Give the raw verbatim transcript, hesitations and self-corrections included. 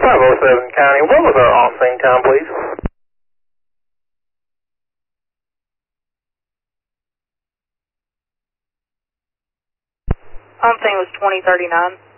five oh seven County, what was our on-scene time, please? On-scene was twenty thirty-nine.